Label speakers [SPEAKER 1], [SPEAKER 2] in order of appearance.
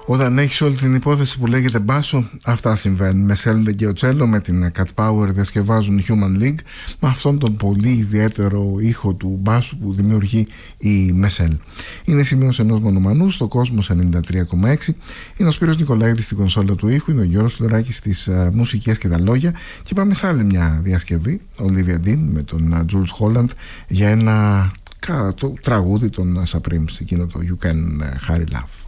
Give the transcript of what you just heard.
[SPEAKER 1] Όταν έχεις όλη την υπόθεση που λέγεται μπάσο, αυτά συμβαίνουν. Μεσέλντε και ο Τσέλο με την Cat Power διασκευάζουν Human League με αυτόν τον πολύ ιδιαίτερο ήχο του μπάσου που δημιουργεί η Μεσέλ. Είναι σημείωση ενός μονομανού στο Κόσμος 93,6. Είναι ο Σπύρος Νικολαίδης στην κονσόλα του ήχου, είναι ο Γιώργος Τουλεράκης στις μουσικές και τα λόγια. Και πάμε σε άλλη μια διασκευή, Olivia Dean με τον Jules Holland, για ένα τραγούδι των Supremes, εκείνο το You Can Hurry Love.